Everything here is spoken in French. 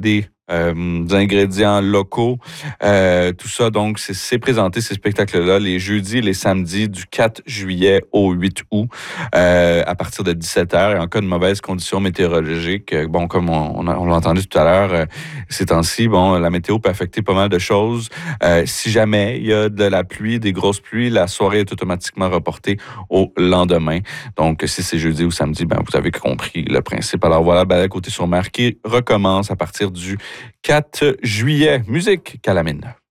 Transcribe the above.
des ingrédients locaux. Tout ça, donc, c'est présenté, ces spectacles-là, les jeudis et les samedis du 4 juillet au 8 août, à partir de 17h. Et en cas de mauvaise condition météorologique, bon, comme on l'a entendu tout à l'heure, ces temps-ci, bon, la météo peut affecter pas mal de choses. Si jamais il y a de la pluie, des grosses pluies, la soirée est automatiquement reportée au lendemain. Donc, si c'est jeudi ou samedi, ben, vous avez compris le principe. Alors voilà, Balade Côté sur Mer qui recommence à partir du 4 juillet. Musique, Calamine.